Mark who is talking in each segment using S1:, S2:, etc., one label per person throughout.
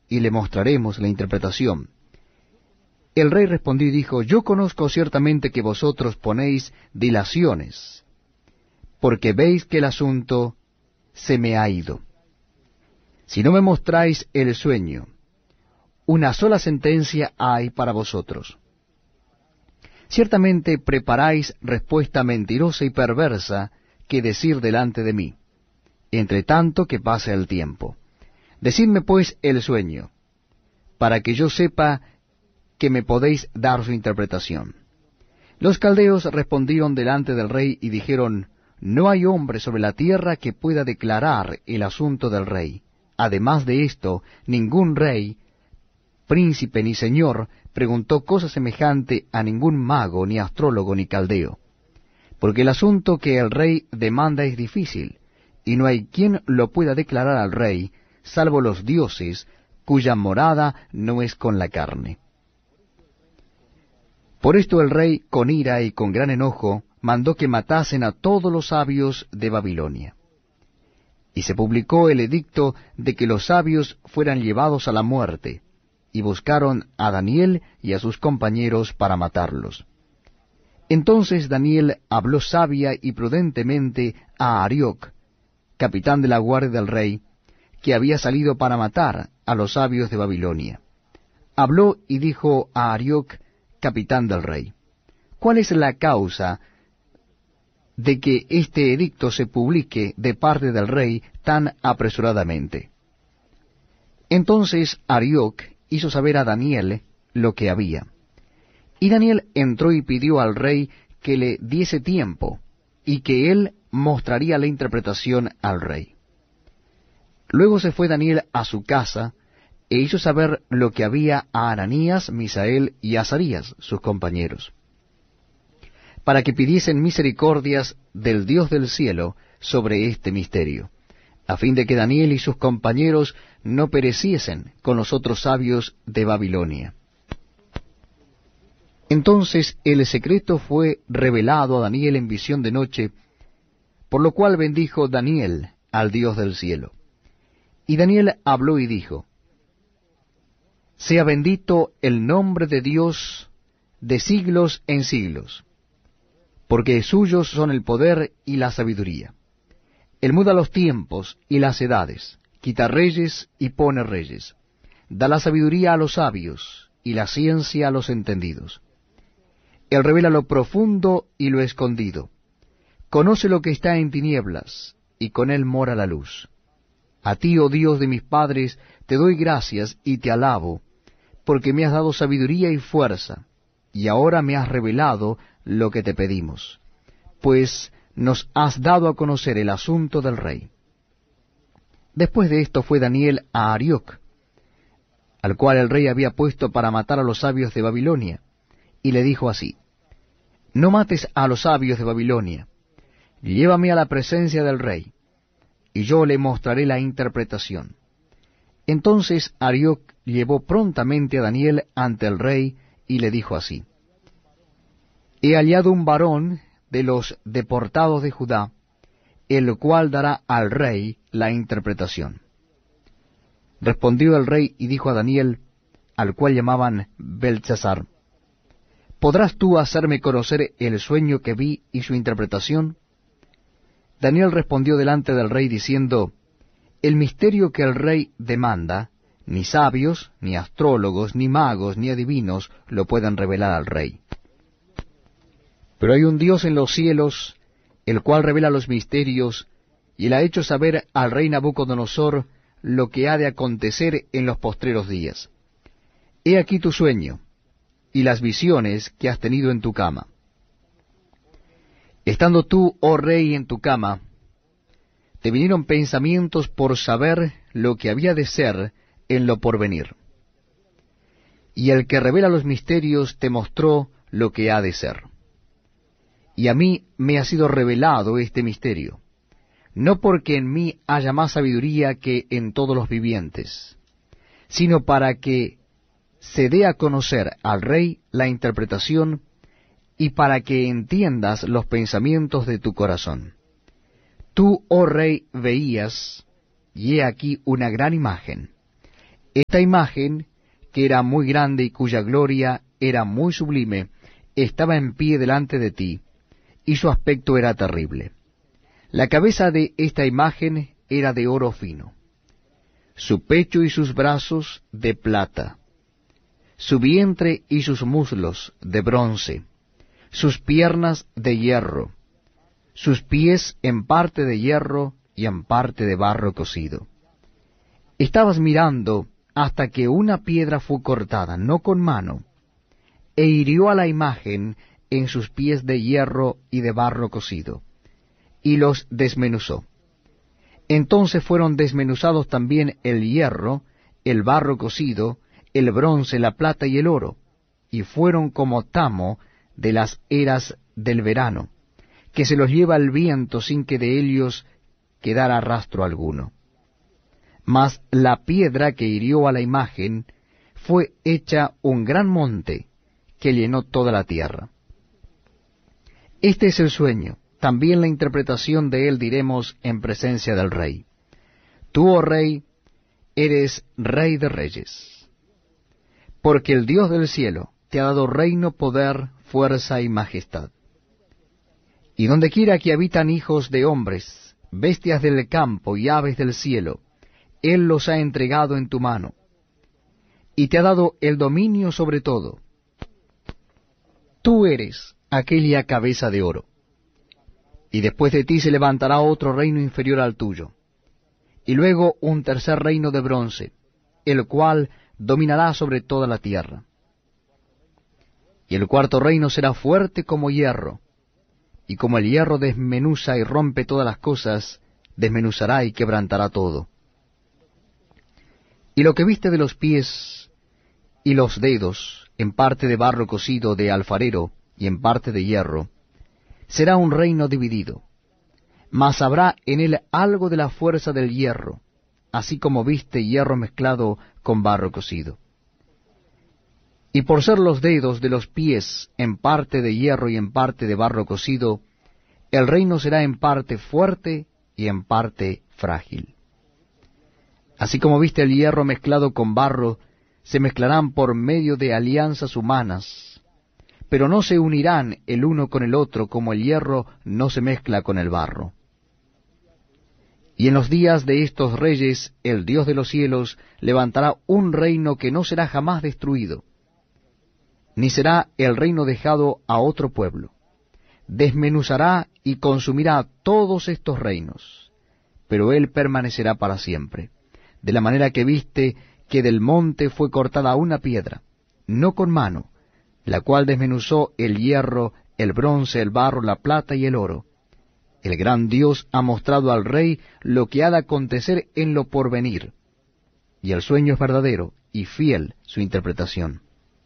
S1: y le mostraremos la interpretación. El rey respondió y dijo, yo conozco ciertamente que vosotros ponéis dilaciones, porque veis que el asunto se me ha ido. Si no me mostráis el sueño, una sola sentencia hay para vosotros. Ciertamente preparáis respuesta mentirosa y perversa que decir delante de mí, entre tanto que pase el tiempo. Decidme pues el sueño, para que yo sepa que me podéis dar su interpretación. Los caldeos respondieron delante del rey y dijeron, no hay hombre sobre la tierra que pueda declarar el asunto del rey. Además de esto, ningún rey, príncipe ni señor preguntó cosa semejante a ningún mago, ni astrólogo, ni caldeo. Porque el asunto que el rey demanda es difícil, y no hay quien lo pueda declarar al rey, salvo los dioses, cuya morada no es con la carne. Por esto el rey, con ira y con gran enojo, mandó que matasen a todos los sabios de Babilonia. Y se publicó el edicto de que los sabios fueran llevados a la muerte, y buscaron a Daniel y a sus compañeros para matarlos. Entonces Daniel habló sabia y prudentemente a Arioc, capitán de la guardia del rey, que había salido para matar a los sabios de Babilonia. Habló y dijo a Arioc, capitán del rey, ¿cuál es la causa de que este edicto se publique de parte del rey tan apresuradamente? Entonces Arioc hizo saber a Daniel lo que había. Y Daniel entró y pidió al rey que le diese tiempo, y que él mostraría la interpretación al rey. Luego se fue Daniel a su casa, e hizo saber lo que había a Ananías, Misael y Azarías, sus compañeros, para que pidiesen misericordias del Dios del cielo sobre este misterio, a fin de que Daniel y sus compañeros no pereciesen con los otros sabios de Babilonia. Entonces el secreto fue revelado a Daniel en visión de noche, por lo cual bendijo Daniel al Dios del cielo. Y Daniel habló y dijo, sea bendito el nombre de Dios de siglos en siglos, porque suyos son el poder y la sabiduría. Él muda los tiempos y las edades, quita reyes y pone reyes, da la sabiduría a los sabios y la ciencia a los entendidos. Él revela lo profundo y lo escondido, conoce lo que está en tinieblas, y con él mora la luz. A ti, oh Dios de mis padres, te doy gracias y te alabo, porque me has dado sabiduría y fuerza, y ahora me has revelado lo que te pedimos, pues nos has dado a conocer el asunto del rey. Después de esto fue Daniel a Arioc, al cual el rey había puesto para matar a los sabios de Babilonia, y le dijo así, no mates a los sabios de Babilonia, llévame a la presencia del rey, y yo le mostraré la interpretación. Entonces Arioc llevó prontamente a Daniel ante el rey, y le dijo así, he hallado un varón de los deportados de Judá, el cual dará al rey la interpretación. Respondió el rey y dijo a Daniel, al cual llamaban Beltsasar, ¿podrás tú hacerme conocer el sueño que vi y su interpretación? Daniel respondió delante del rey diciendo, el misterio que el rey demanda, ni sabios, ni astrólogos, ni magos, ni adivinos lo pueden revelar al rey. Pero hay un Dios en los cielos, el cual revela los misterios, y él ha hecho saber al rey Nabucodonosor lo que ha de acontecer en los postreros días. He aquí tu sueño, y las visiones que has tenido en tu cama. Estando tú, oh rey, en tu cama, te vinieron pensamientos por saber lo que había de ser en lo porvenir. Y el que revela los misterios te mostró lo que ha de ser. Y a mí me ha sido revelado este misterio, no porque en mí haya más sabiduría que en todos los vivientes, sino para que se dé a conocer al rey la interpretación, y para que entiendas los pensamientos de tu corazón. Tú, oh rey, veías, y he aquí una gran imagen. Esta imagen, que era muy grande y cuya gloria era muy sublime, estaba en pie delante de ti, y su aspecto era terrible. La cabeza de esta imagen era de oro fino, su pecho y sus brazos de plata, su vientre y sus muslos de bronce, sus piernas de hierro, sus pies en parte de hierro y en parte de barro cocido. Estabas mirando hasta que una piedra fue cortada, no con mano, e hirió a la imagen en sus pies de hierro y de barro cocido, y los desmenuzó. Entonces fueron desmenuzados también el hierro, el barro cocido, el bronce, la plata y el oro, y fueron como tamo de las eras del verano, que se los lleva el viento sin que de ellos quedara rastro alguno. Mas la piedra que hirió a la imagen fue hecha un gran monte que llenó toda la tierra. Este es el sueño, también la interpretación de él diremos en presencia del rey. Tú, oh rey, eres rey de reyes, porque el Dios del cielo te ha dado reino, poder, fuerza y majestad. Y donde quiera que habitan hijos de hombres, bestias del campo y aves del cielo, Él los ha entregado en tu mano, y te ha dado el dominio sobre todo. Tú eres aquella cabeza de oro, y después de ti se levantará otro reino inferior al tuyo, y luego un tercer reino de bronce, el cual dominará sobre toda la tierra. Y el cuarto reino será fuerte como hierro, y como el hierro desmenuza y rompe todas las cosas, desmenuzará y quebrantará todo. Y lo que viste de los pies y los dedos, en parte de barro cocido de alfarero y en parte de hierro, será un reino dividido, mas habrá en él algo de la fuerza del hierro, así como viste hierro mezclado con barro cocido. Y por ser los dedos de los pies en parte de hierro y en parte de barro cocido, el reino será en parte fuerte y en parte frágil. Así como viste el hierro mezclado con barro, se mezclarán por medio de alianzas humanas, pero no se unirán el uno con el otro como el hierro no se mezcla con el barro. Y en los días de estos reyes, el Dios de los cielos levantará un reino que no será jamás destruido, ni será el reino dejado a otro pueblo. Desmenuzará y consumirá todos estos reinos, pero él permanecerá para siempre. De la manera que viste que del monte fue cortada una piedra, no con mano, la cual desmenuzó el hierro, el bronce, el barro, la plata y el oro. El gran Dios ha mostrado al rey lo que ha de acontecer en lo porvenir, y el sueño es verdadero y fiel su interpretación.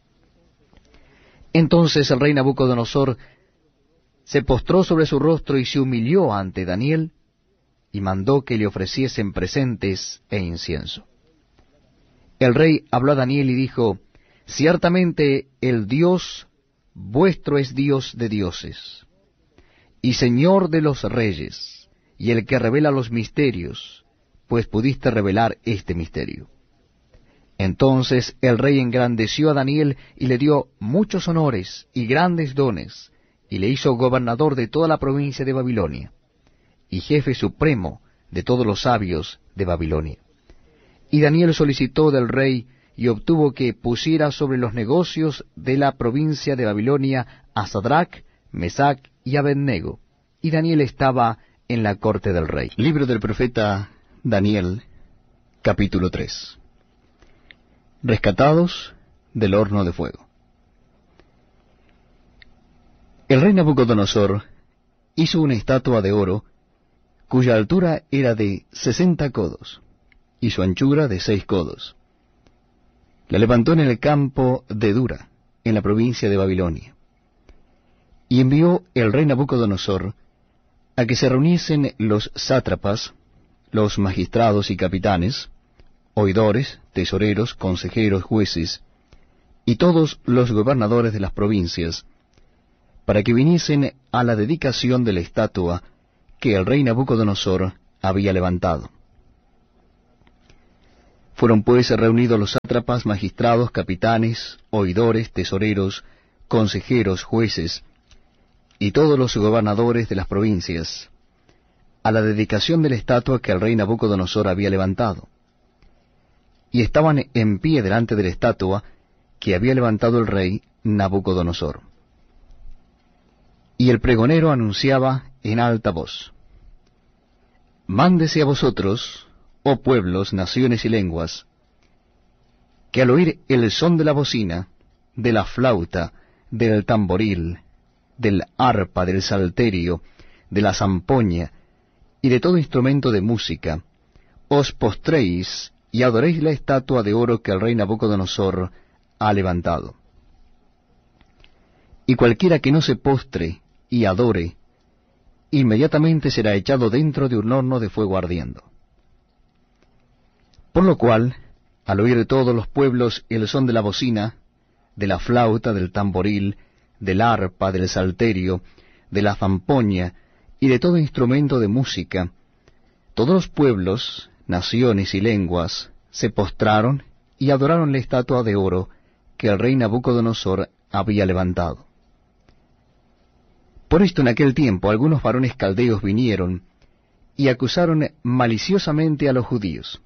S1: Entonces el rey Nabucodonosor se postró sobre su rostro y se humilló ante Daniel, y mandó que le ofreciesen presentes e incienso. El rey habló a Daniel y dijo: Ciertamente el Dios vuestro es Dios de dioses, y Señor de los reyes, y el que revela los misterios, pues pudiste revelar este misterio. Entonces el rey engrandeció a Daniel y le dio muchos honores y grandes dones, y le hizo gobernador de toda la provincia de Babilonia, y jefe supremo de todos los sabios de Babilonia. Y Daniel solicitó del rey y obtuvo que pusiera sobre los negocios de la provincia de Babilonia a Sadrach, Mesach y Abednego, y Daniel estaba en la corte del rey.
S2: Libro del profeta Daniel, capítulo 3. Rescatados del horno de fuego. El rey Nabucodonosor hizo una estatua de oro, cuya altura era de 60 codos, y su anchura de 6 codos. La levantó en el campo de Dura, en la provincia de Babilonia. Y envió el rey Nabucodonosor a que se reuniesen los sátrapas, los magistrados y capitanes, oidores, tesoreros, consejeros, jueces, y todos los gobernadores de las provincias, para que viniesen a la dedicación de la estatua que el rey Nabucodonosor había levantado. Fueron pues reunidos los sátrapas, magistrados, capitanes, oidores, tesoreros, consejeros, jueces, y todos los gobernadores de las provincias, a la dedicación de la estatua que el rey Nabucodonosor había levantado. Y estaban en pie delante de la estatua que había levantado el rey Nabucodonosor. Y el pregonero anunciaba en alta voz: Mándese a vosotros, oh pueblos, naciones y lenguas, que al oír el son de la bocina, de la flauta, del tamboril, del arpa, del salterio, de la zampoña, y de todo instrumento de música, os postréis y adoréis la estatua de oro que el rey Nabucodonosor ha levantado. Y cualquiera que no se postre y adore, inmediatamente será echado dentro de un horno de fuego ardiendo. Por lo cual, al oír todos los pueblos el son de la bocina, de la flauta, del tamboril, del arpa, del salterio, de la zampoña, y de todo instrumento de música, todos los pueblos, naciones y lenguas se postraron y adoraron la estatua de oro que el rey Nabucodonosor había levantado. Por esto en aquel tiempo algunos varones caldeos vinieron y acusaron maliciosamente a los judíos.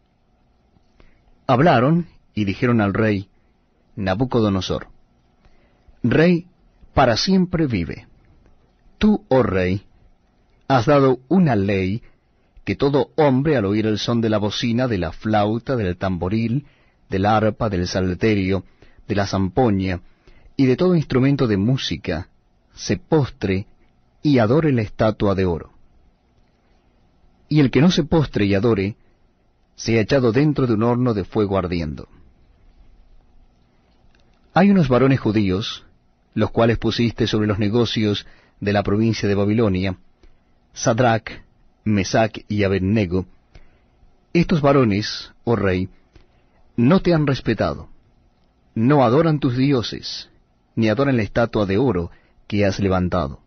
S2: Hablaron y dijeron al rey Nabucodonosor: Rey, para siempre vive. Tú, oh rey, has dado una ley que todo hombre al oír el son de la bocina, de la flauta, del tamboril, del arpa, del salterio, de la zampoña, y de todo instrumento de música, se postre y adore la estatua de oro. Y el que no se postre y adore, sea echado dentro de un horno de fuego ardiendo. Hay unos varones judíos, los cuales pusiste sobre los negocios de la provincia de Babilonia, Sadrach, Mesach y Abednego. Estos varones, oh rey, no te han respetado, no adoran tus dioses, ni adoran la estatua de oro que has levantado.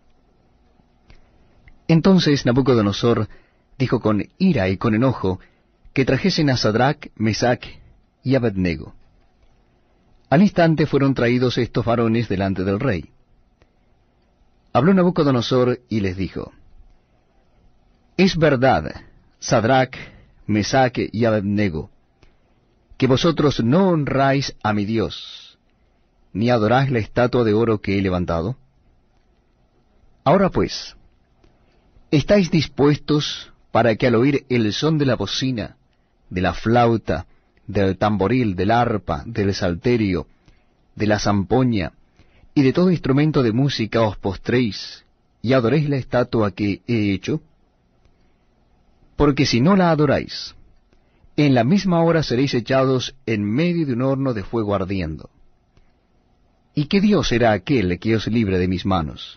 S2: Entonces Nabucodonosor dijo con ira y con enojo que trajesen a Sadrach, Mesach y Abednego. Al instante fueron traídos estos varones delante del rey. Habló Nabucodonosor y les dijo: Es verdad, Sadrach, Mesach y Abednego, que vosotros no honráis a mi Dios, ni adoráis la estatua de oro que he levantado. Ahora pues, ¿estáis dispuestos para que al oír el son de la bocina, de la flauta, del tamboril, del arpa, del salterio, de la zampoña, y de todo instrumento de música os postréis y adoréis la estatua que he hecho? Porque si no la adoráis, en la misma hora seréis echados en medio de un horno de fuego ardiendo. ¿Y qué Dios será aquel que os libre de mis manos?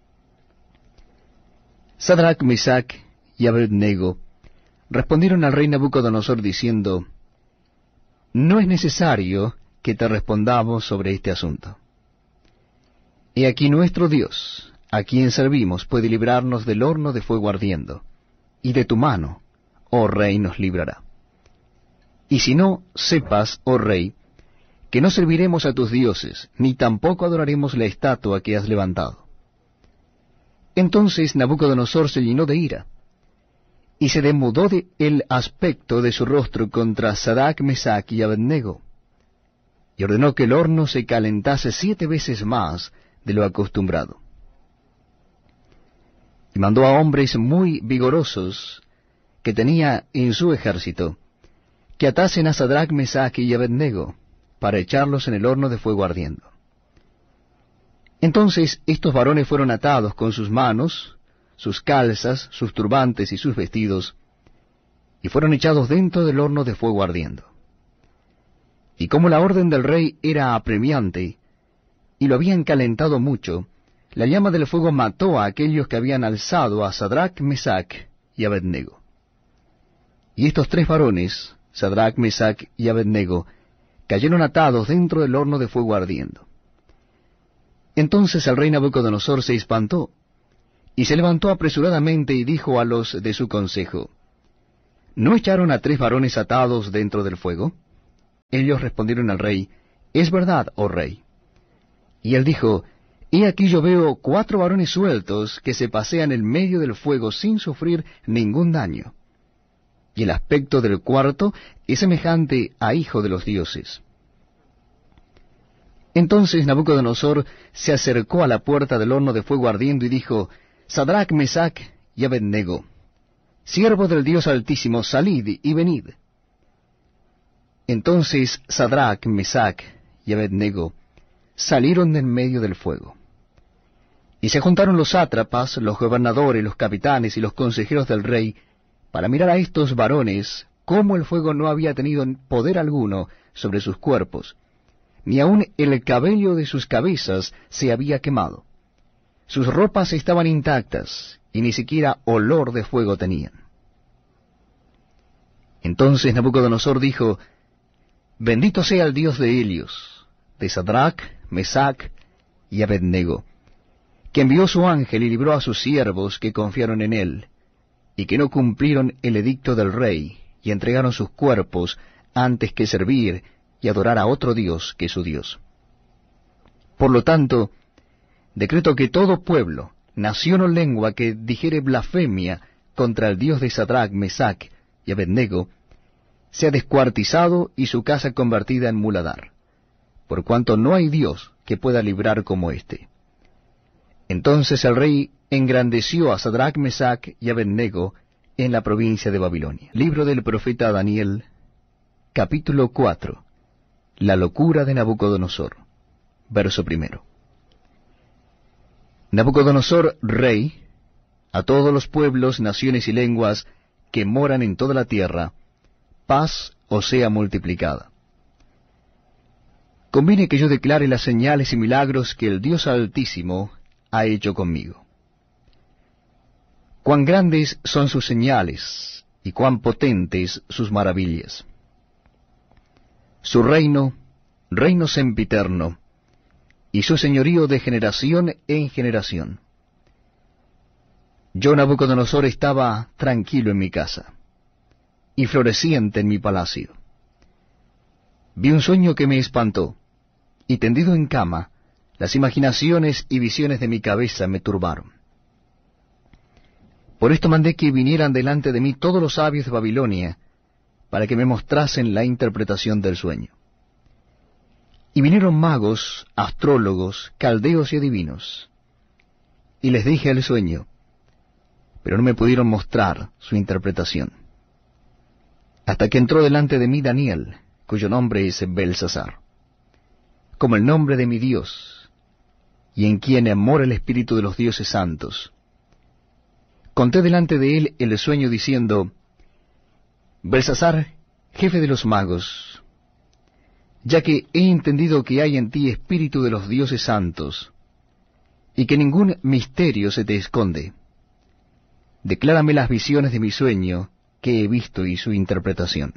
S2: Sadrach, Mesach y Abednego respondieron al rey Nabucodonosor diciendo: No es necesario que te respondamos sobre este asunto. He aquí nuestro Dios, a quien servimos, puede librarnos del horno de fuego ardiendo, y de tu mano, oh rey, nos librará. Y si no, sepas, oh rey, que no serviremos a tus dioses, ni tampoco adoraremos la estatua que has levantado. Entonces Nabucodonosor se llenó de ira, y se demudó el aspecto de su rostro contra Sadrach, Mesach y Abednego, y ordenó que el horno se calentase 7 veces más de lo acostumbrado. Y mandó a hombres muy vigorosos que tenía en su ejército, que atasen a Sadrach, Mesach y Abednego, para echarlos en el horno de fuego ardiendo. Entonces estos varones fueron atados con sus manos, sus calzas, sus turbantes y sus vestidos, y fueron echados dentro del horno de fuego ardiendo. Y como la orden del rey era apremiante, y lo habían calentado mucho, la llama del fuego mató a aquellos que habían alzado a Sadrach, Mesach y Abednego. Y estos 3 varones, Sadrach, Mesach y Abednego, cayeron atados dentro del horno de fuego ardiendo. Entonces el rey Nabucodonosor se espantó, y se levantó apresuradamente y dijo a los de su consejo: ¿no echaron a 3 varones atados dentro del fuego? Ellos respondieron al rey, Es verdad, oh rey. Y él dijo, He aquí yo veo 4 varones sueltos que se pasean en medio del fuego sin sufrir ningún daño. Y el aspecto del cuarto es semejante a hijo de los dioses. Entonces Nabucodonosor se acercó a la puerta del horno de fuego ardiendo y dijo, Sadrach, Mesach y Abednego, siervos del Dios Altísimo, salid y venid. Entonces Sadrach, Mesach y Abednego salieron de en medio del fuego. Y se juntaron los sátrapas, los gobernadores, los capitanes y los consejeros del rey, para mirar a estos varones, cómo el fuego no había tenido poder alguno sobre sus cuerpos, ni aun el cabello de sus cabezas se había quemado. Sus ropas estaban intactas, y ni siquiera olor de fuego tenían. Entonces Nabucodonosor dijo, Bendito sea el Dios de Helios, de Sadrach, Mesach y Abednego, que envió su ángel y libró a sus siervos que confiaron en él, y que no cumplieron el edicto del rey, y entregaron sus cuerpos antes que servir y adorar a otro Dios que su Dios. Por lo tanto, decreto que todo pueblo, nación o lengua que dijere blasfemia contra el Dios de Sadrach, Mesach y Abednego, sea descuartizado y su casa convertida en muladar, por cuanto no hay Dios que pueda librar como éste. Entonces el rey engrandeció a Sadrach, Mesach y Abednego en la provincia de Babilonia. Libro del profeta Daniel, capítulo 4. La locura de Nabucodonosor. Verso 1. Nabucodonosor, rey, a todos los pueblos, naciones y lenguas que moran en toda la tierra, paz os sea multiplicada. Conviene que yo declare las señales y milagros que el Dios Altísimo ha hecho conmigo. Cuán grandes son sus señales, y cuán potentes sus maravillas. Su reino, reino sempiterno, y su señorío de generación en generación. Yo, Nabucodonosor, estaba tranquilo en mi casa, y floreciente en mi palacio. Vi un sueño que me espantó, y tendido en cama, las imaginaciones y visiones de mi cabeza me turbaron. Por esto mandé que vinieran delante de mí todos los sabios de Babilonia, para que me mostrasen la interpretación del sueño. Y vinieron magos, astrólogos, caldeos y adivinos. Y les dije el sueño, pero no me pudieron mostrar su interpretación. Hasta que entró delante de mí Daniel, cuyo nombre es Belsasar, como el nombre de mi Dios, y en quien mora el espíritu de los dioses santos. Conté delante de él el sueño diciendo, Belsasar, jefe de los magos, ya que he entendido que hay en ti espíritu de los dioses santos, y que ningún misterio se te esconde, declárame las visiones de mi sueño que he visto y su interpretación.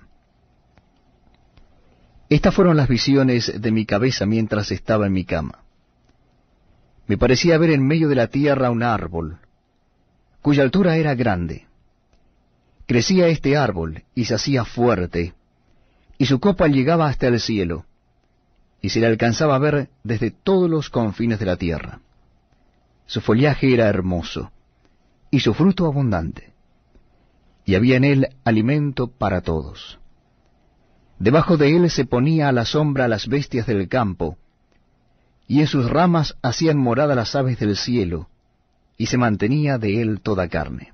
S2: Estas fueron las visiones de mi cabeza mientras estaba en mi cama. Me parecía ver en medio de la tierra un árbol, cuya altura era grande. Crecía este árbol y se hacía fuerte, y su copa llegaba hasta el cielo, y se le alcanzaba a ver desde todos los confines de la tierra. Su follaje era hermoso, y su fruto abundante, y había en él alimento para todos. Debajo de él se ponía a la sombra las bestias del campo, y en sus ramas hacían morada las aves del cielo, y se mantenía de él toda carne.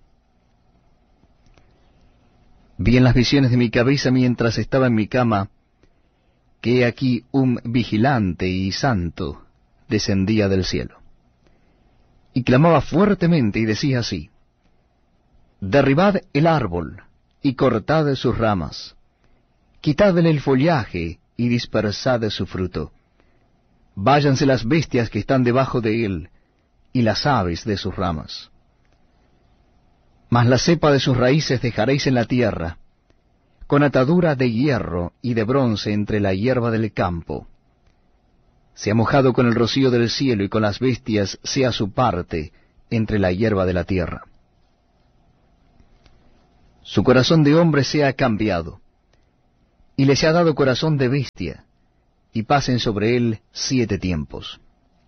S2: Vi en las visiones de mi cabeza mientras estaba en mi cama, que he aquí un vigilante y santo descendía del cielo. Y clamaba fuertemente y decía así, Derribad el árbol, y cortad sus ramas, quitadle el follaje, y dispersad su fruto. Váyanse las bestias que están debajo de él, y las aves de sus ramas. Mas la cepa de sus raíces dejaréis en la tierra, con atadura de hierro y de bronce entre la hierba del campo. Sea mojado con el rocío del cielo, y con las bestias sea su parte entre la hierba de la tierra.
S1: Su corazón de hombre sea cambiado, y les ha dado corazón de bestia, y pasen sobre él 7 tiempos.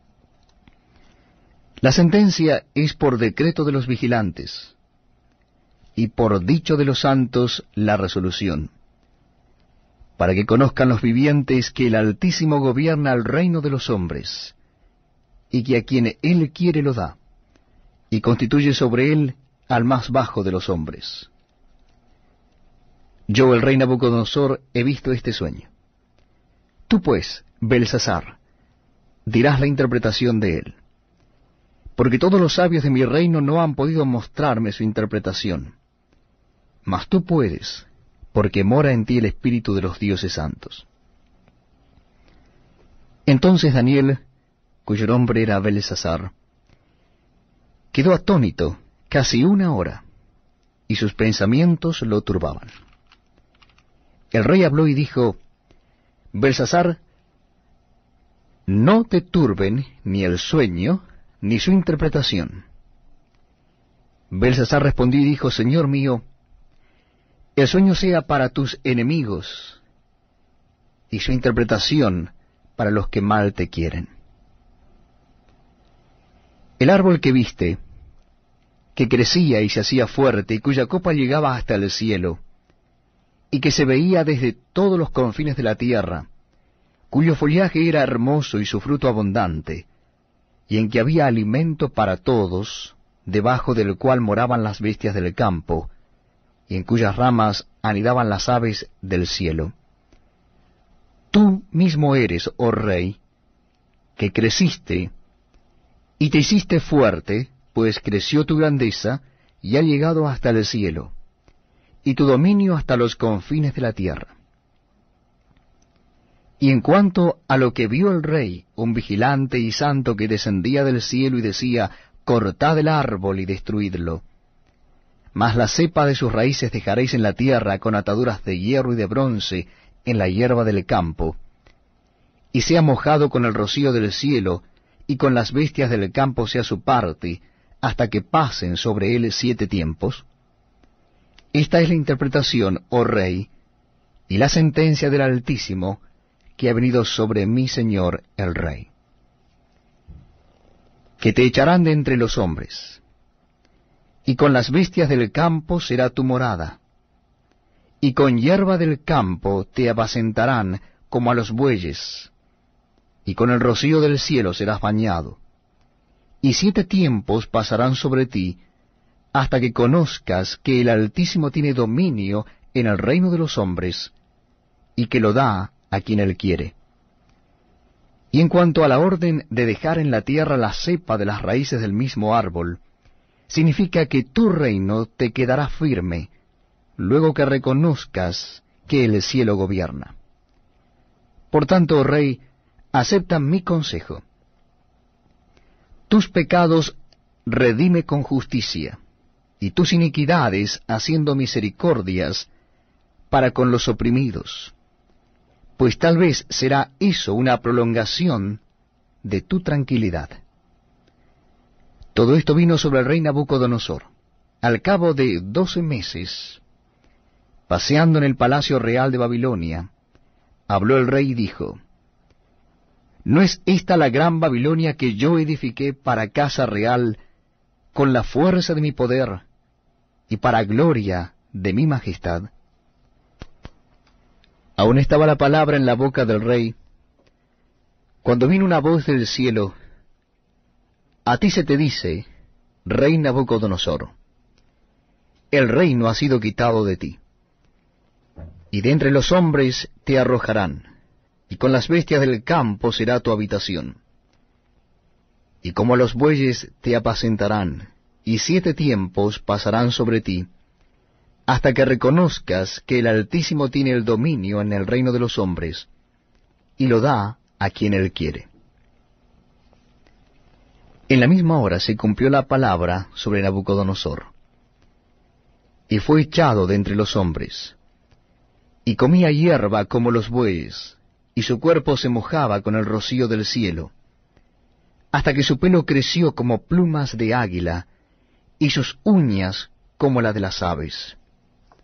S1: La sentencia es por decreto de los vigilantes, y por dicho de los santos la resolución, para que conozcan los vivientes que el Altísimo gobierna el reino de los hombres, y que a quien él quiere lo da, y constituye sobre él al más bajo de los hombres. Yo, el rey Nabucodonosor, he visto este sueño. Tú pues, Belsasar, dirás la interpretación de él, porque todos los sabios de mi reino no han podido mostrarme su interpretación. Mas tú puedes, porque mora en ti el espíritu de los dioses santos. Entonces Daniel, cuyo nombre era Belsasar, quedó atónito casi 1 hora, y sus pensamientos lo turbaban. El rey habló y dijo: Belsasar, no te turben ni el sueño, ni su interpretación. Belsasar respondió y dijo: Señor mío, el sueño sea para tus enemigos, y su interpretación para los que mal te quieren. El árbol que viste, que crecía y se hacía fuerte, y cuya copa llegaba hasta el cielo, y que se veía desde todos los confines de la tierra, cuyo follaje era hermoso y su fruto abundante, y en que había alimento para todos, debajo del cual moraban las bestias del campo, y en cuyas ramas anidaban las aves del cielo. Tú mismo eres, oh rey, que creciste, y te hiciste fuerte, pues creció tu grandeza, y ha llegado hasta el cielo, y tu dominio hasta los confines de la tierra. Y en cuanto a lo que vio el rey, un vigilante y santo que descendía del cielo y decía: cortad el árbol y destruidlo, mas la cepa de sus raíces dejaréis en la tierra con ataduras de hierro y de bronce en la hierba del campo, y sea mojado con el rocío del cielo, y con las bestias del campo sea su parte, hasta que pasen sobre él 7 tiempos. Esta es la interpretación, oh rey, y la sentencia del Altísimo, que ha venido sobre mi señor el rey. Que te echarán de entre los hombres, y con las bestias del campo será tu morada, y con hierba del campo te apacentarán como a los bueyes, y con el rocío del cielo serás bañado, y 7 tiempos pasarán sobre ti, hasta que conozcas que el Altísimo tiene dominio en el reino de los hombres, y que lo da a quien él quiere. Y en cuanto a la orden de dejar en la tierra la cepa de las raíces del mismo árbol, significa que tu reino te quedará firme, luego que reconozcas que el cielo gobierna. Por tanto, oh rey, acepta mi consejo. Tus pecados redime con justicia, y tus iniquidades haciendo misericordias para con los oprimidos, pues tal vez será eso una prolongación de tu tranquilidad. Todo esto vino sobre el rey Nabucodonosor. Al cabo de 12 meses, paseando en el palacio real de Babilonia, habló el rey y dijo: ¿no es esta la gran Babilonia que yo edifiqué para casa real con la fuerza de mi poder y para gloria de mi majestad? Aún estaba la palabra en la boca del rey, cuando vino una voz del cielo: a ti se te dice, rey Nabucodonosor, el reino ha sido quitado de ti, y de entre los hombres te arrojarán, y con las bestias del campo será tu habitación. Y como los bueyes te apacentarán, y 7 tiempos pasarán sobre ti, hasta que reconozcas que el Altísimo tiene el dominio en el reino de los hombres, y lo da a quien él quiere. En la misma hora se cumplió la palabra sobre Nabucodonosor, y fue echado de entre los hombres, y comía hierba como los bueyes, y su cuerpo se mojaba con el rocío del cielo, hasta que su pelo creció como plumas de águila, y sus uñas como la de las aves.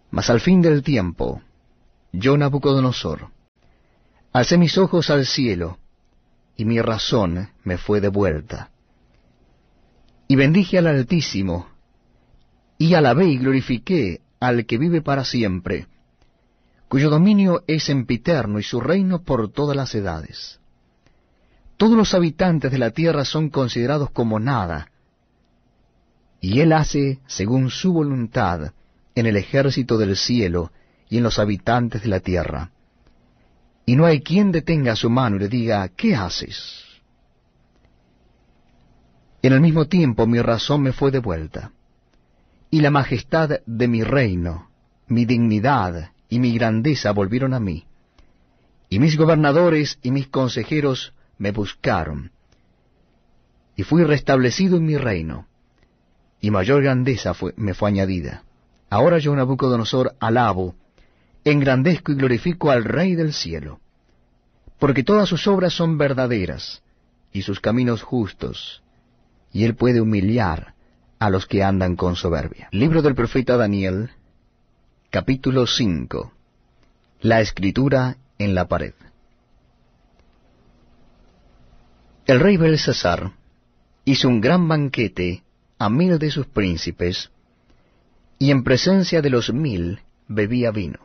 S1: Mas al fin del tiempo, yo, Nabucodonosor, alcé mis ojos al cielo, y mi razón me fue devuelta. Y bendije al Altísimo, y alabé y glorifiqué al que vive para siempre, cuyo dominio es sempiterno y su reino por todas las edades. Todos los habitantes de la tierra son considerados como nada, y él hace según su voluntad en el ejército del cielo y en los habitantes de la tierra. Y no hay quien detenga su mano y le diga, ¿qué haces? En el mismo tiempo mi razón me fue devuelta, y la majestad de mi reino, mi dignidad y mi grandeza volvieron a mí, y mis gobernadores y mis consejeros me buscaron, y fui restablecido en mi reino, y mayor grandeza me fue añadida. Ahora yo, Nabucodonosor, alabo, engrandezco y glorifico al Rey del cielo, porque todas sus obras son verdaderas, y sus caminos justos, y él puede humillar a los que andan con soberbia. Libro del profeta Daniel, capítulo 5. La escritura en la pared. El rey Belsasar hizo un gran banquete a 1000 de sus príncipes, y en presencia de los 1000 bebía vino.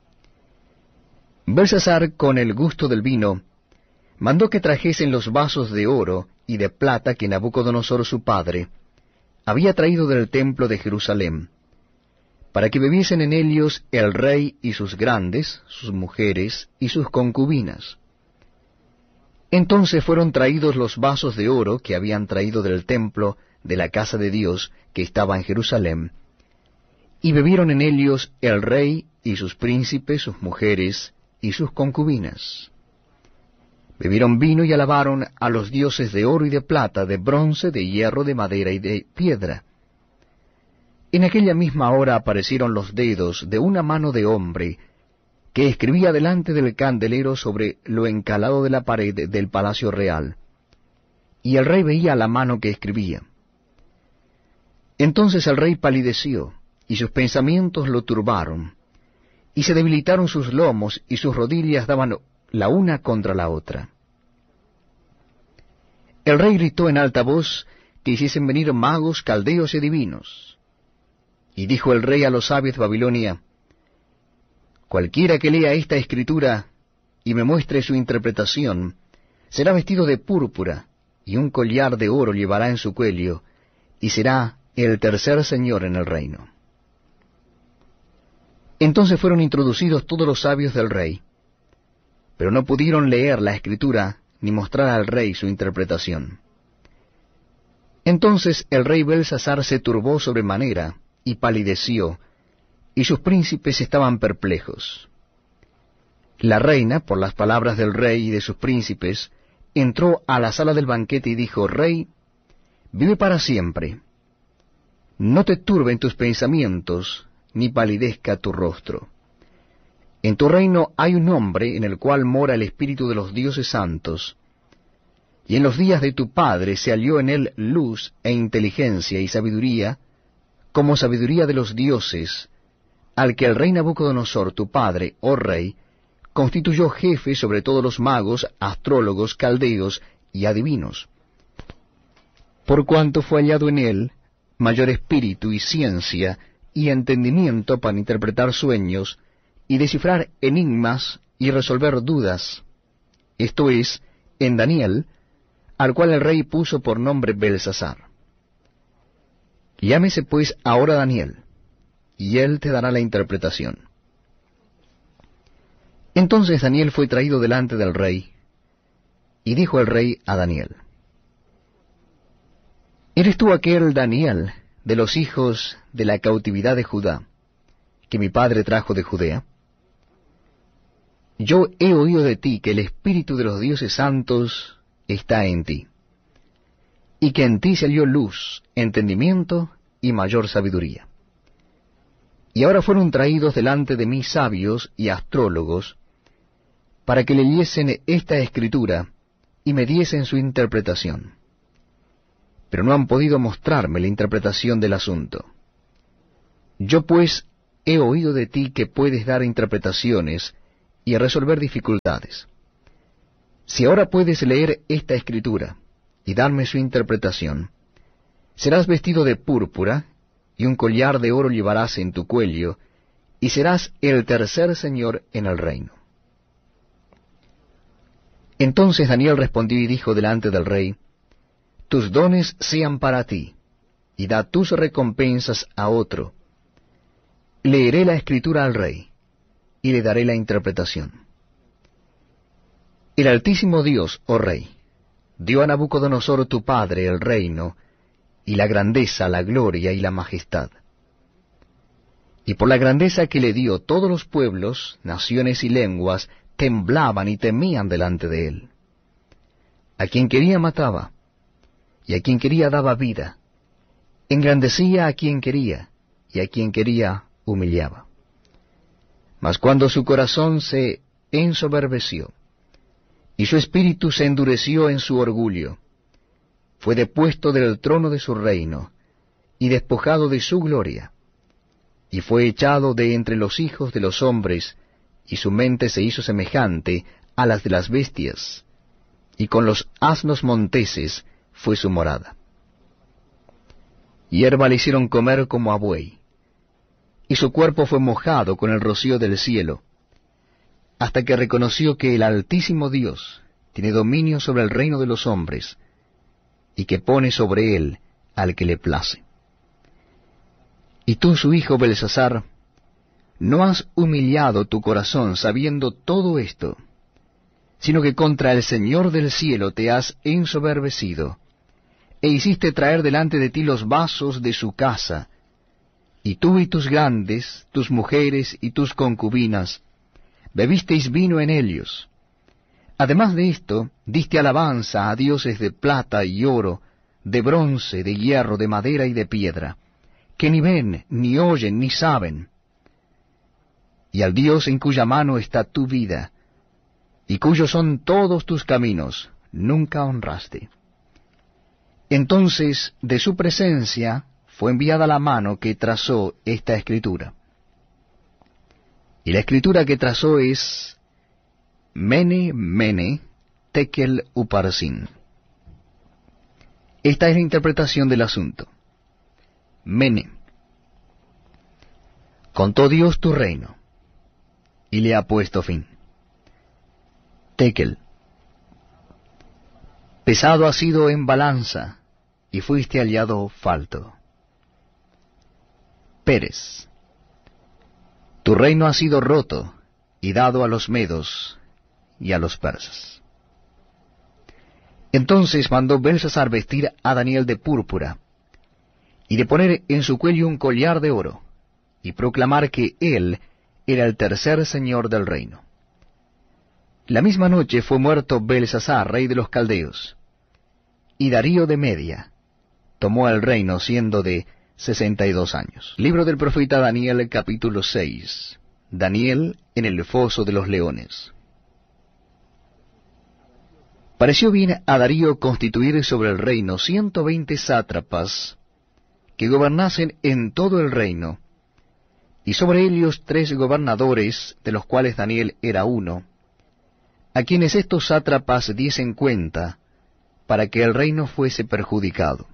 S1: Belsasar, con el gusto del vino, mandó que trajesen los vasos de oro y de plata que Nabucodonosor su padre había traído del templo de Jerusalén, para que bebiesen en ellos el rey y sus grandes, sus mujeres y sus concubinas. Entonces fueron traídos los vasos de oro que habían traído del templo de la casa de Dios que estaba en Jerusalén, y bebieron en ellos el rey y sus príncipes, sus mujeres y sus concubinas. Bebieron vino y alabaron a los dioses de oro y de plata, de bronce, de hierro, de madera y de piedra. En aquella misma hora aparecieron los dedos de una mano de hombre, que escribía delante del candelero sobre lo encalado de la pared del palacio real, y el rey veía la mano que escribía. Entonces el rey palideció, y sus pensamientos lo turbaron, y se debilitaron sus lomos, y sus rodillas daban la una contra la otra. El rey gritó en alta voz que hiciesen venir magos, caldeos y adivinos. Y dijo el rey a los sabios de Babilonia, cualquiera que lea esta escritura y me muestre su interpretación, será vestido de púrpura, y un collar de oro llevará en su cuello, y será el tercer señor en el reino. Entonces fueron introducidos todos los sabios del rey, pero no pudieron leer la escritura ni mostrar al rey su interpretación. Entonces el rey Belsasar se turbó sobremanera y palideció, y sus príncipes estaban perplejos. La reina, por las palabras del rey y de sus príncipes, entró a la sala del banquete y dijo, Rey, vive para siempre. No te turben tus pensamientos, ni palidezca tu rostro. En tu reino hay un hombre en el cual mora el espíritu de los dioses santos, y en los días de tu padre se halló en él luz e inteligencia y sabiduría, como sabiduría de los dioses, al que el rey Nabucodonosor, tu padre, oh rey, constituyó jefe sobre todos los magos, astrólogos, caldeos y adivinos. Por cuanto fue hallado en él mayor espíritu y ciencia y entendimiento para interpretar sueños, y descifrar enigmas y resolver dudas, esto es, en Daniel, al cual el rey puso por nombre Belsasar. Llámese pues ahora Daniel, y él te dará la interpretación. Entonces Daniel fue traído delante del rey, y dijo el rey a Daniel, ¿eres tú aquel Daniel de los hijos de la cautividad de Judá, que mi padre trajo de Judea? Yo he oído de ti que el espíritu de los dioses santos está en ti, y que en ti salió luz, entendimiento y mayor sabiduría. Y ahora fueron traídos delante de mí sabios y astrólogos, para que leyesen esta escritura y me diesen su interpretación. Pero no han podido mostrarme la interpretación del asunto. Yo pues he oído de ti que puedes dar interpretaciones y resolver dificultades. Si ahora puedes leer esta escritura y darme su interpretación, serás vestido de púrpura, y un collar de oro llevarás en tu cuello, y serás el tercer señor en el reino. Entonces Daniel respondió y dijo delante del rey, tus dones sean para ti, y da tus recompensas a otro. Leeré la escritura al rey, y le daré la interpretación. El Altísimo Dios, oh rey, dio a Nabucodonosor tu padre el reino, y la grandeza, la gloria y la majestad. Y por la grandeza que le dio, todos los pueblos, naciones y lenguas temblaban y temían delante de él. A quien quería mataba, y a quien quería daba vida. Engrandecía a quien quería, y a quien quería humillaba. Mas cuando su corazón se ensoberbeció, y su espíritu se endureció en su orgullo, fue depuesto del trono de su reino, y despojado de su gloria, y fue echado de entre los hijos de los hombres, y su mente se hizo semejante a las de las bestias, y con los asnos monteses fue su morada. Hierba le hicieron comer como a buey, y su cuerpo fue mojado con el rocío del cielo, hasta que reconoció que el Altísimo Dios tiene dominio sobre el reino de los hombres, y que pone sobre él al que le place. Y tú, su hijo Belsasar, no has humillado tu corazón sabiendo todo esto, sino que contra el Señor del cielo te has ensoberbecido, e hiciste traer delante de ti los vasos de su casa, y tú y tus grandes, tus mujeres y tus concubinas, bebisteis vino en ellos. Además de esto, diste alabanza a dioses de plata y oro, de bronce, de hierro, de madera y de piedra, que ni ven, ni oyen, ni saben. Y al Dios en cuya mano está tu vida, y cuyos son todos tus caminos, nunca honraste. Entonces de su presencia fue enviada la mano que trazó esta escritura. Y la escritura que trazó es Mene, Mene, Tekel Uparsin. Esta es la interpretación del asunto. Mene. Contó Dios tu reino, y le ha puesto fin. Tekel. Pesado has sido en balanza, y fuiste hallado falto. Pérez. Tu reino ha sido roto, y dado a los medos y a los persas. Entonces mandó Belsasar vestir a Daniel de púrpura, y de poner en su cuello un collar de oro, y proclamar que él era el tercer señor del reino. La misma noche fue muerto Belsasar, rey de los caldeos, y Darío de Media tomó el reino siendo de 62 años. Libro del profeta Daniel, capítulo 6. Daniel en el foso de los leones. Pareció bien a Darío constituir sobre el reino 120 sátrapas que gobernasen en todo el reino, y sobre ellos 3 gobernadores, de los cuales Daniel era uno, a quienes estos sátrapas diesen cuenta, para que el reino fuese perjudicado.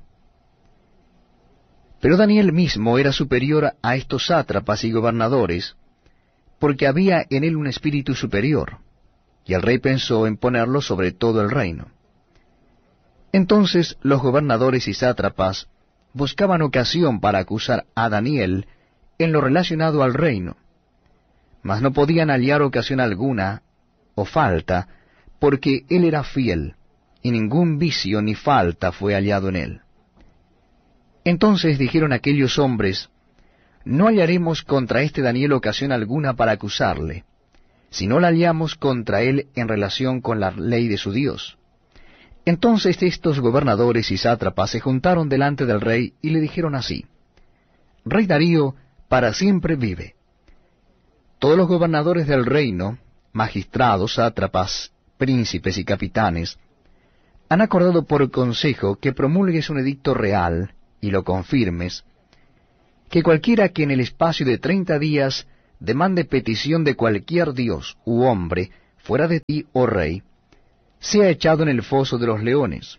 S1: Pero Daniel mismo era superior a estos sátrapas y gobernadores, porque había en él un espíritu superior, y el rey pensó en ponerlo sobre todo el reino. Entonces los gobernadores y sátrapas buscaban ocasión para acusar a Daniel en lo relacionado al reino, mas no podían hallar ocasión alguna o falta, porque él era fiel, y ningún vicio ni falta fue hallado en él. Entonces dijeron aquellos hombres, no hallaremos contra este Daniel ocasión alguna para acusarle, si no la hallamos contra él en relación con la ley de su Dios. Entonces estos gobernadores y sátrapas se juntaron delante del rey y le dijeron así, Rey Darío, para siempre vive. Todos los gobernadores del reino, magistrados, sátrapas, príncipes y capitanes, han acordado por consejo que promulgues un edicto real y lo confirmes, que cualquiera que en el espacio de 30 días demande petición de cualquier dios u hombre fuera de ti, oh rey, sea echado en el foso de los leones.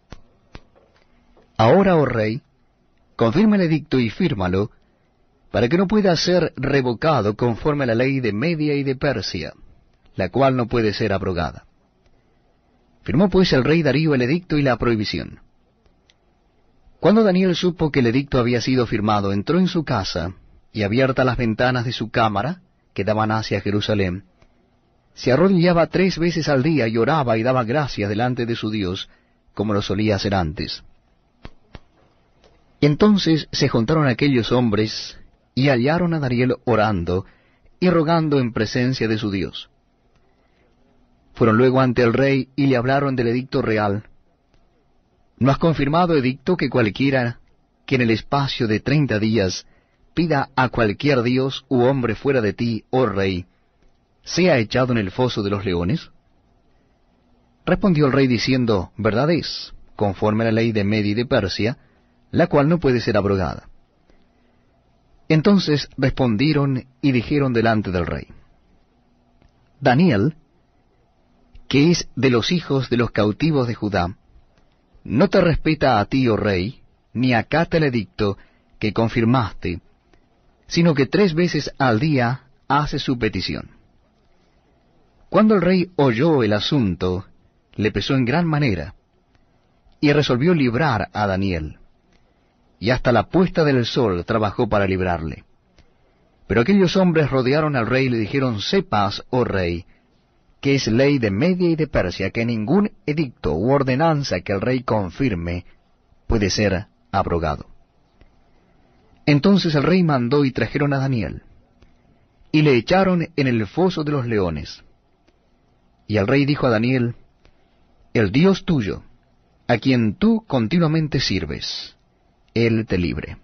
S1: Ahora, oh rey, confirma el edicto y fírmalo, para que no pueda ser revocado conforme a la ley de Media y de Persia, la cual no puede ser abrogada. Firmó pues el rey Darío el edicto y la prohibición. Cuando Daniel supo que el edicto había sido firmado, entró en su casa, y abiertas las ventanas de su cámara, que daban hacia Jerusalén, se arrodillaba 3 veces al día y oraba y daba gracias delante de su Dios, como lo solía hacer antes. Entonces se juntaron aquellos hombres, y hallaron a Daniel orando y rogando en presencia de su Dios. Fueron luego ante el rey y le hablaron del edicto real. ¿No has confirmado, edicto, que cualquiera que en el espacio de 30 días pida a cualquier dios u hombre fuera de ti, oh rey, sea echado en el foso de los leones? Respondió el rey diciendo, verdad es, conforme a la ley de Media y de Persia, la cual no puede ser abrogada. Entonces respondieron y dijeron delante del rey, Daniel, que es de los hijos de los cautivos de Judá, no te respeta a ti, oh rey, ni acata el edicto que confirmaste, sino que 3 veces al día hace su petición. Cuando el rey oyó el asunto, le pesó en gran manera, y resolvió librar a Daniel, y hasta la puesta del sol trabajó para librarle. Pero aquellos hombres rodearon al rey y le dijeron, sepas, oh rey, que es ley de Media y de Persia, que ningún edicto u ordenanza que el rey confirme puede ser abrogado. Entonces el rey mandó y trajeron a Daniel, y le echaron en el foso de los leones. Y el rey dijo a Daniel, el Dios tuyo, a quien tú continuamente sirves, Él te libre.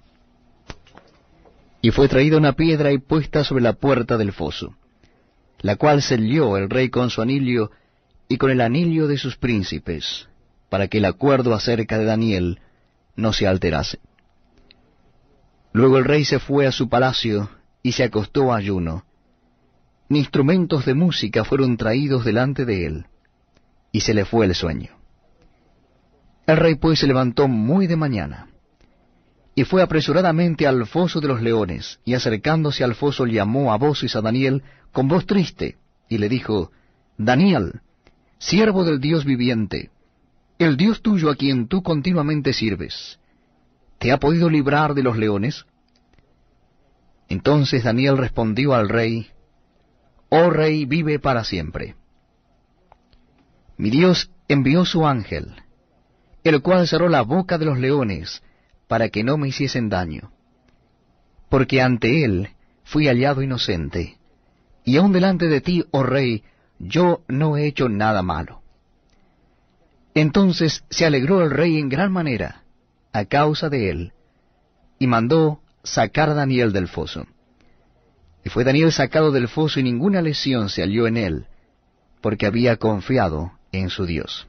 S1: Y fue traída una piedra y puesta sobre la puerta del foso, la cual selló el rey con su anillo y con el anillo de sus príncipes, para que el acuerdo acerca de Daniel no se alterase. Luego el rey se fue a su palacio y se acostó a ayuno. Instrumentos de música fueron traídos delante de él, y se le fue el sueño. El rey pues se levantó muy de mañana, y fue apresuradamente al foso de los leones, y acercándose al foso llamó a voces a Daniel con voz triste, y le dijo, Daniel, siervo del Dios viviente, el Dios tuyo a quien tú continuamente sirves, ¿te ha podido librar de los leones? Entonces Daniel respondió al rey, oh rey, vive para siempre. Mi Dios envió su ángel, el cual cerró la boca de los leones, para que no me hiciesen daño. Porque ante él fui hallado inocente, y aun delante de ti, oh rey, yo no he hecho nada malo. Entonces se alegró el rey en gran manera, a causa de él, y mandó sacar a Daniel del foso. Y fue Daniel sacado del foso, y ninguna lesión se halló en él, porque había confiado en su Dios.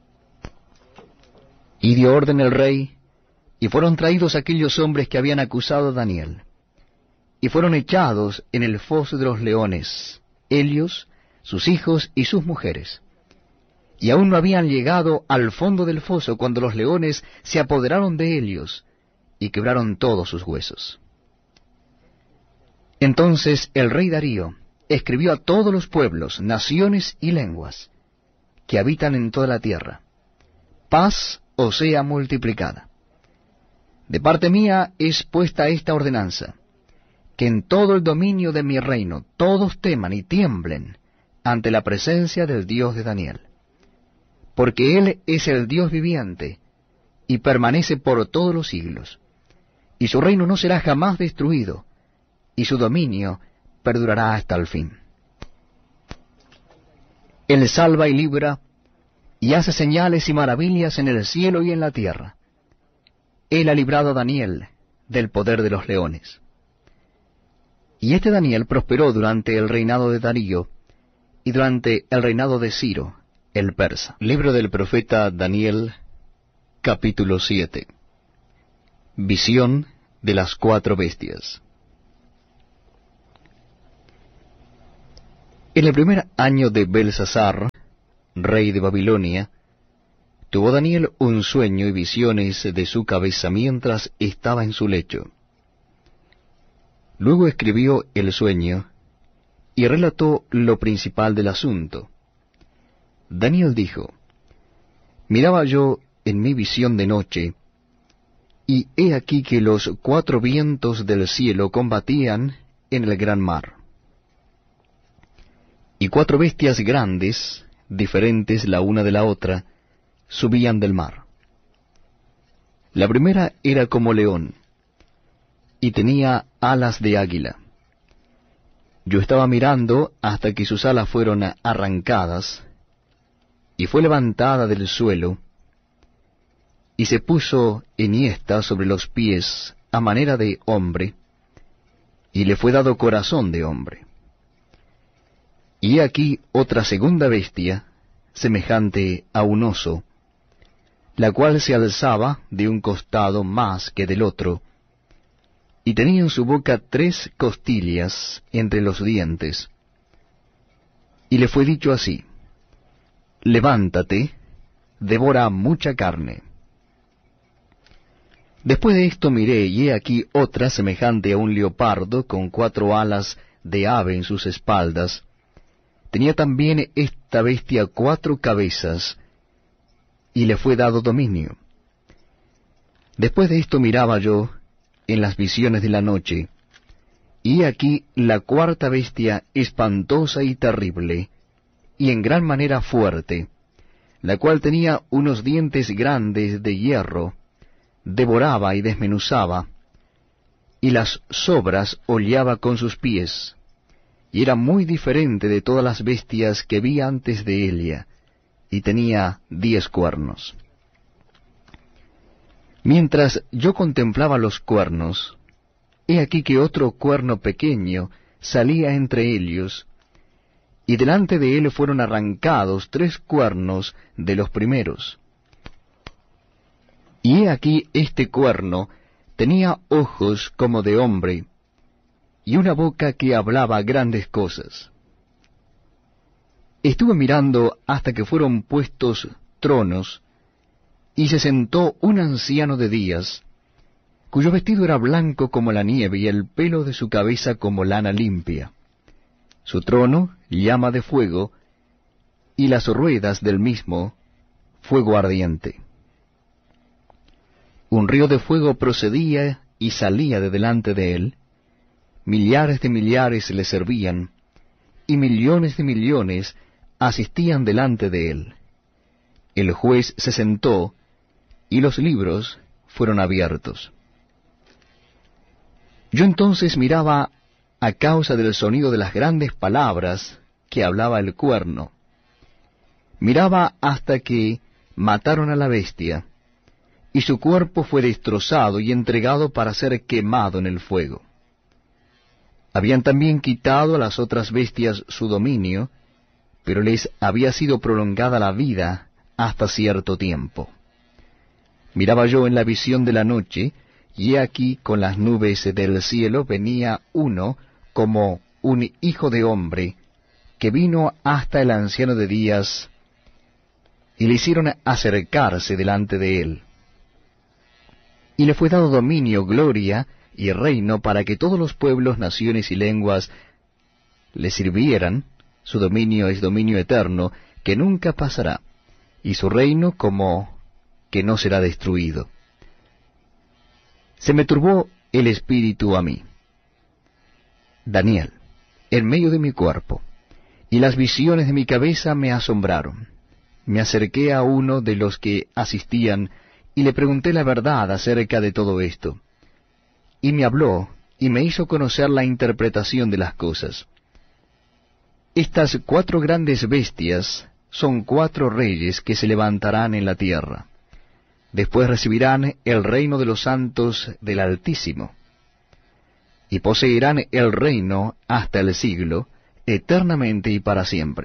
S1: Y dio orden el rey, y fueron traídos aquellos hombres que habían acusado a Daniel, y fueron echados en el foso de los leones, ellos, sus hijos y sus mujeres. Y aún no habían llegado al fondo del foso cuando los leones se apoderaron de ellos, y quebraron todos sus huesos. Entonces el rey Darío escribió a todos los pueblos, naciones y lenguas que habitan en toda la tierra, paz os sea multiplicada. De parte mía es puesta esta ordenanza, que en todo el dominio de mi reino todos teman y tiemblen ante la presencia del Dios de Daniel, porque Él es el Dios viviente, y permanece por todos los siglos, y su reino no será jamás destruido, y su dominio perdurará hasta el fin. Él salva y libra, y hace señales y maravillas en el cielo y en la tierra. Él ha librado a Daniel del poder de los leones. Y este Daniel prosperó durante el reinado de Darío, y durante el reinado de Ciro, el persa. Libro del profeta Daniel, capítulo 7. Visión
S2: de las 4 bestias. En el primer año de Belsasar, rey de Babilonia, tuvo Daniel un sueño y visiones de su cabeza mientras estaba en su lecho. Luego escribió el sueño y relató lo principal del asunto. Daniel dijo: Miraba yo en mi visión de noche, y he aquí que los 4 vientos del cielo combatían en el gran mar. Y 4 bestias grandes, diferentes la una de la otra, subían del mar. La primera era como león, y tenía alas de águila. Yo estaba mirando hasta que sus alas fueron arrancadas, y fue levantada del suelo, y se puso enhiesta sobre los pies a manera de hombre, y le fue dado corazón de hombre. Y he aquí otra segunda bestia, semejante a un oso, la cual se alzaba de un costado más que del otro, y tenía en su boca 3 costillas entre los dientes. Y le fue dicho así: Levántate, devora mucha carne. Después de esto miré, y he aquí otra semejante a un leopardo, con 4 alas de ave en sus espaldas. Tenía también esta bestia 4 cabezas, y le fue dado dominio. Después de esto miraba yo en las visiones de la noche, y he aquí la 4ª bestia espantosa y terrible, y en gran manera fuerte, la cual tenía unos dientes grandes de hierro, devoraba y desmenuzaba, y las sobras hollaba con sus pies, y era muy diferente de todas las bestias que vi antes de ella, y tenía 10 cuernos. Mientras yo contemplaba los cuernos, he aquí que otro cuerno pequeño salía entre ellos, y delante de él fueron arrancados 3 cuernos de los primeros. Y he aquí este cuerno tenía ojos como de hombre, y una boca que hablaba grandes cosas. Estuve mirando hasta que fueron puestos tronos, y se sentó un anciano de días, cuyo vestido era blanco como la nieve, y el pelo de su cabeza como lana limpia. Su trono llama de fuego, y las ruedas del mismo fuego ardiente. Un río de fuego procedía y salía de delante de él, millares de millares le servían, y millones de millones asistían delante de él. El juez se sentó, y los libros fueron abiertos. Yo entonces miraba a causa del sonido de las grandes palabras que hablaba el cuerno. Miraba hasta que mataron a la bestia, y su cuerpo fue destrozado y entregado para ser quemado en el fuego. Habían también quitado a las otras bestias su dominio, pero les había sido prolongada la vida hasta cierto tiempo. Miraba yo en la visión de la noche, y he aquí con las nubes del cielo venía uno como un hijo de hombre, que vino hasta el anciano de días, y le hicieron acercarse delante de él. Y le fue dado dominio, gloria y reino para que todos los pueblos, naciones y lenguas le sirvieran. Su dominio es dominio eterno, que nunca pasará, y su reino como que no será destruido. Se me turbó el espíritu a mí, Daniel, en medio de mi cuerpo, y las visiones de mi cabeza me asombraron. Me acerqué a uno de los que asistían, y le pregunté la verdad acerca de todo esto. Y me habló, y me hizo conocer la interpretación de las cosas. Estas 4 grandes bestias son 4 reyes que se levantarán en la tierra. Después recibirán el reino de los santos del Altísimo, y poseerán el reino hasta el siglo, eternamente y para siempre.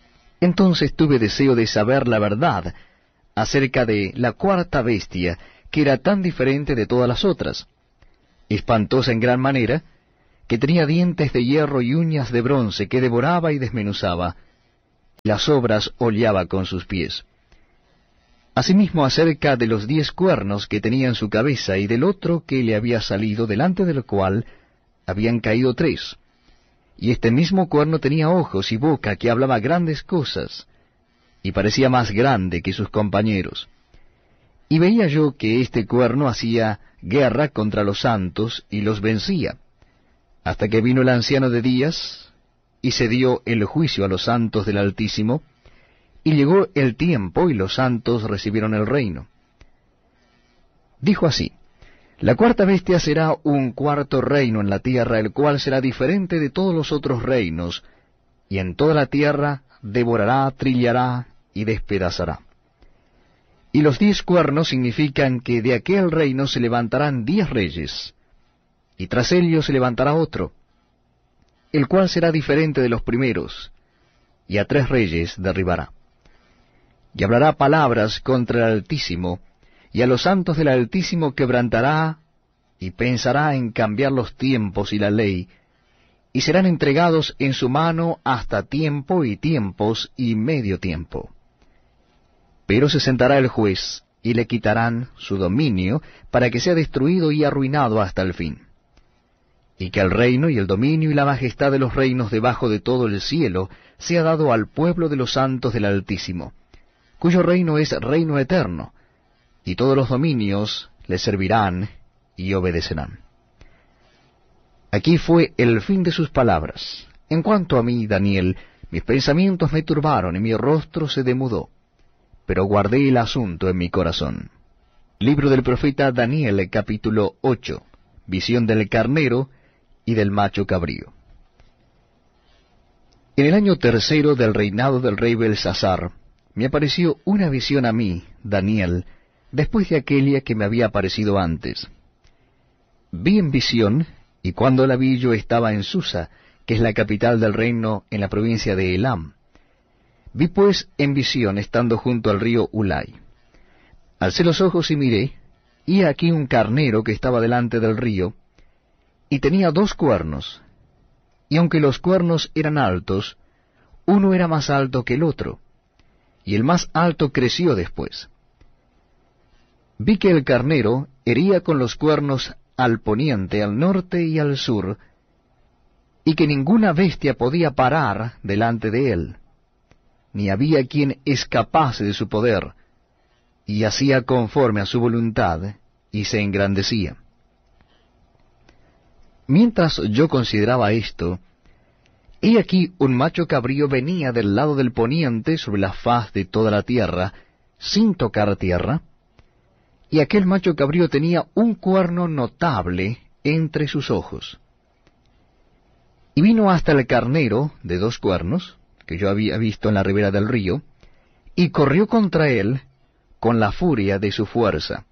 S2: Entonces tuve deseo de saber la verdad acerca de la 4ª bestia
S1: que era tan diferente de todas las otras, espantosa en gran manera, que tenía dientes de hierro y uñas de bronce, que devoraba y desmenuzaba, y las obras hollaba con sus pies. Asimismo acerca de los 10 cuernos que tenía en su cabeza, y del otro que le había salido, delante del cual habían caído 3. Y este mismo cuerno tenía ojos y boca, que hablaba grandes cosas, y parecía más grande que sus compañeros. Y veía yo que este cuerno hacía guerra contra los santos, y los vencía, hasta que vino el anciano de días, y se dio el juicio a los santos del Altísimo, y llegó el tiempo, y los santos recibieron el reino. Dijo así: la cuarta bestia será un cuarto reino en la tierra, el cual será diferente de todos los otros reinos, y en toda la tierra devorará, trillará y despedazará. Y los 10 cuernos significan que de aquel reino se levantarán 10 reyes, y tras ellos se levantará otro, el cual será diferente de los primeros, y a 3 reyes derribará. Y hablará palabras contra el Altísimo, y a los santos del Altísimo quebrantará, y pensará en cambiar los tiempos y la ley, y serán entregados en su mano hasta tiempo y tiempos y medio tiempo. Pero se sentará el juez, y le quitarán su dominio, para que sea destruido y arruinado hasta el fin. Y que el reino y el dominio y la majestad de los reinos debajo de todo el cielo sea dado al pueblo de los santos del Altísimo, cuyo reino es reino eterno, y todos los dominios le servirán y obedecerán. Aquí fue el fin de sus palabras. En cuanto a mí, Daniel, mis pensamientos me turbaron y mi rostro se demudó, pero guardé el asunto en mi corazón. Libro del profeta Daniel, capítulo 8. Visión del carnero y del macho cabrío. En el año 3 del reinado del rey Belsasar, me apareció una visión a mí, Daniel, después de aquella que me había aparecido antes. Vi en visión, y cuando la vi yo estaba en Susa, que es la capital del reino en la provincia de Elam. Vi pues en visión, estando junto al río Ulai. Alcé los ojos y miré, y aquí un carnero que estaba delante del río, y tenía 2 cuernos, y aunque los cuernos eran altos, uno era más alto que el otro, y el más alto creció después. Vi que el carnero hería con los cuernos al poniente, al norte y al sur, y que ninguna bestia podía parar delante de él, ni había quien escapase de su poder, y hacía conforme a su voluntad, y se engrandecía. Mientras yo consideraba esto, he aquí un macho cabrío venía del lado del poniente sobre la faz de toda la tierra, sin tocar tierra, y aquel macho cabrío tenía un cuerno notable entre sus ojos. Y vino hasta el carnero de 2 cuernos, que yo había visto en la ribera del río, y corrió contra él con la furia de su fuerza.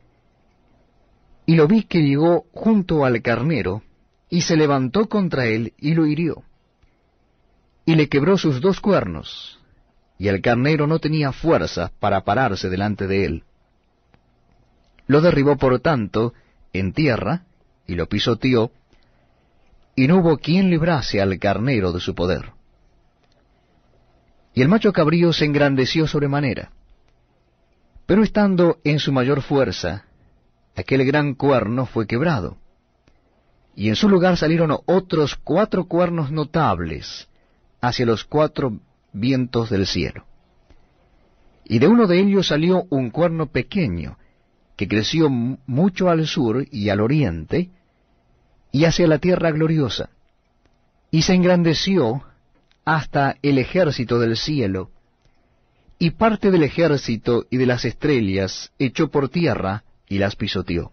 S1: Y lo vi que llegó junto al carnero, y se levantó contra él y lo hirió, y le quebró sus 2 cuernos, y el carnero no tenía fuerza para pararse delante de él. Lo derribó por tanto en tierra, y lo pisoteó, y no hubo quien librase al carnero de su poder. Y el macho cabrío se engrandeció sobremanera, pero estando en su mayor fuerza, aquel gran cuerno fue quebrado, y en su lugar salieron otros 4 cuernos notables hacia los 4 vientos del cielo. Y de uno de ellos salió un cuerno pequeño, que creció mucho al sur y al oriente, y hacia la tierra gloriosa, y se engrandeció hasta el ejército del cielo, y parte del ejército y de las estrellas echó por tierra y las pisoteó.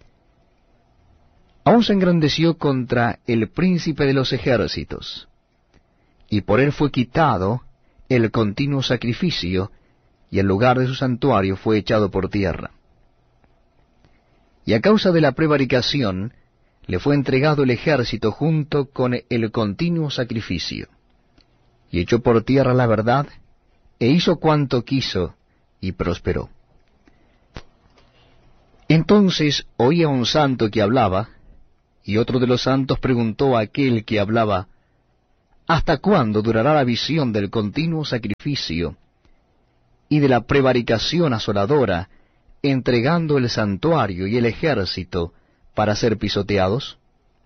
S1: Aún se engrandeció contra el príncipe de los ejércitos, y por él fue quitado el continuo sacrificio, y el lugar de su santuario fue echado por tierra. Y a causa de la prevaricación, le fue entregado el ejército junto con el continuo sacrificio, y echó por tierra la verdad, e hizo cuanto quiso, y prosperó. Entonces oí a un santo que hablaba, y otro de los santos preguntó a aquel que hablaba, ¿hasta cuándo durará la visión del continuo sacrificio y de la prevaricación asoladora, entregando el santuario y el ejército para ser pisoteados?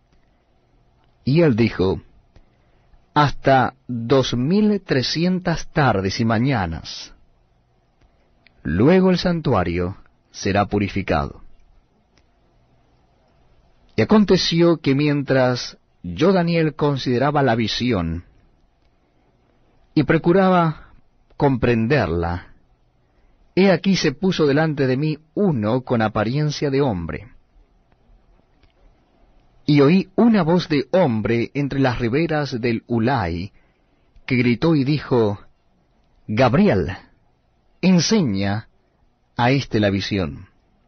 S1: Y él dijo, hasta 2300 tardes y mañanas. Luego el santuario será purificado. Y aconteció que mientras yo, Daniel, consideraba la visión y procuraba comprenderla, he aquí se puso delante de mí uno con apariencia de hombre. Y oí una voz de hombre entre las riberas del Ulai, que gritó y dijo, Gabriel, enseña a éste la visión.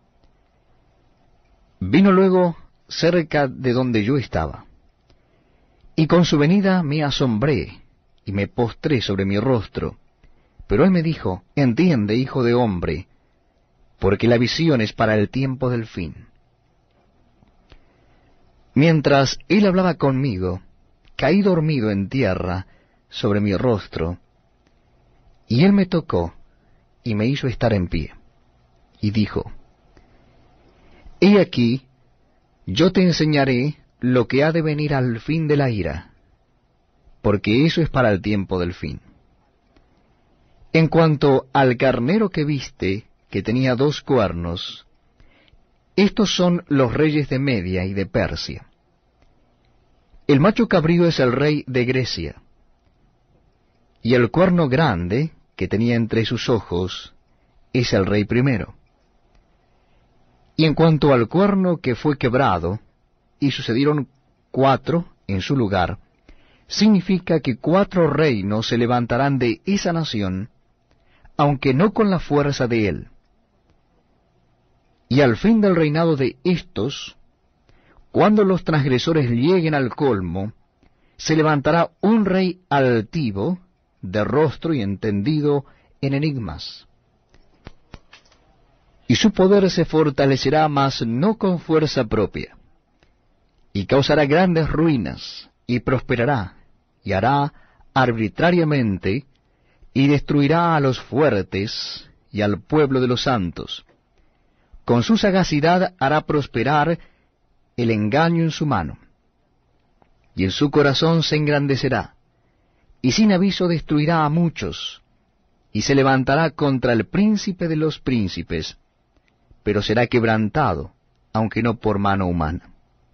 S1: Vino luego cerca de donde yo estaba, y con su venida me asombré, y me postré sobre mi rostro. Pero él me dijo, entiende, hijo de hombre, porque la visión es para el tiempo del fin. Mientras él hablaba conmigo, caí dormido en tierra sobre mi rostro, y él me tocó, y me hizo estar en pie, y dijo, he aquí, yo te enseñaré lo que ha de venir al fin de la ira, porque eso es para el tiempo del fin. En cuanto al carnero que viste, que tenía 2 cuernos, estos son los reyes de Media y de Persia. El macho cabrío es el rey de Grecia, y el cuerno grande, que tenía entre sus ojos, es el rey primero. Y en cuanto al cuerno que fue quebrado, y sucedieron 4 en su lugar, significa que 4 reinos se levantarán de esa nación, aunque no con la fuerza de él. Y al fin del reinado de estos, cuando los transgresores lleguen al colmo, se levantará un rey altivo, de rostro y entendido en enigmas. Y su poder se fortalecerá, mas no con fuerza propia, y causará grandes ruinas, y prosperará, y hará arbitrariamente, y destruirá a los fuertes y al pueblo de los santos. Con su sagacidad hará prosperar el engaño en su mano, y en su corazón se engrandecerá, y sin aviso destruirá a muchos, y se levantará contra el príncipe de los príncipes, pero será quebrantado, aunque no por mano humana.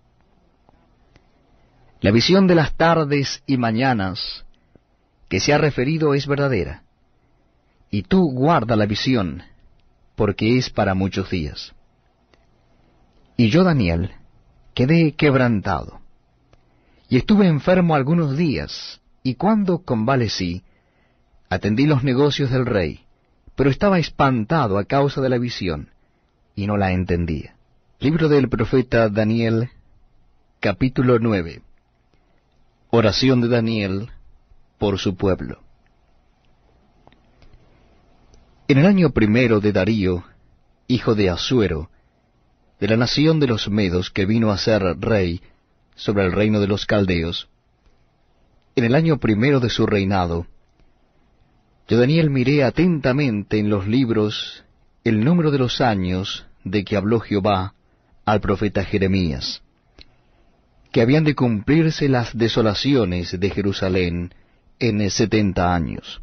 S1: La visión de las tardes y mañanas que se ha referido es verdadera, y tú guarda la visión, porque es para muchos días. Y yo, Daniel, quedé quebrantado, y estuve enfermo algunos días, y cuando convalecí, atendí los negocios del rey, pero estaba espantado a causa de la visión, y no la entendía. Libro del profeta Daniel, capítulo 9. Oración de Daniel por su pueblo. En el año 1 de Darío, hijo de Asuero, de la nación de los Medos, que vino a ser rey sobre el reino de los caldeos, en el año 1 de su reinado, yo, Daniel, miré atentamente en los libros el número de los años de que habló Jehová al profeta Jeremías, que habían de cumplirse las desolaciones de Jerusalén en 70 años.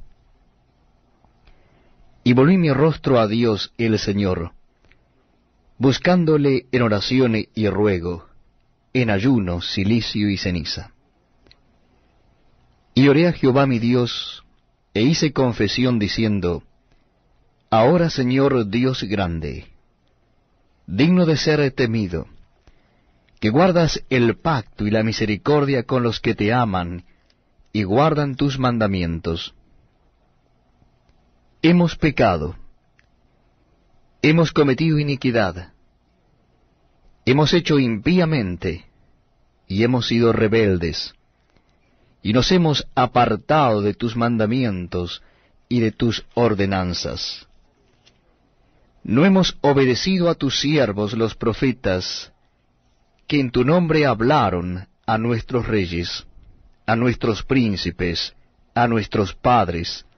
S1: Y volví mi rostro a Dios el Señor, buscándole en oración y ruego, en ayuno, cilicio y ceniza. Y oré a Jehová mi Dios, e hice confesión diciendo, Ahora, Señor Dios grande, digno de ser temido, que guardas el pacto y la misericordia con los que te aman y guardan tus mandamientos. Hemos pecado, hemos cometido iniquidad, hemos hecho impíamente, y hemos sido rebeldes, y nos hemos apartado de tus mandamientos y de tus ordenanzas. ¿no hemos obedecido a tus siervos los profetas, que en tu nombre hablaron a nuestros reyes, a nuestros príncipes, a nuestros padres,